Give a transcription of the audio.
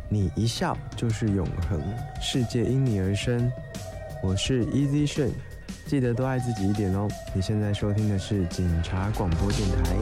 你一笑就是永恒，世界因你而生。我是 Easy 顺，记得多爱自己一点哦。你现在收听的是警察广播电台。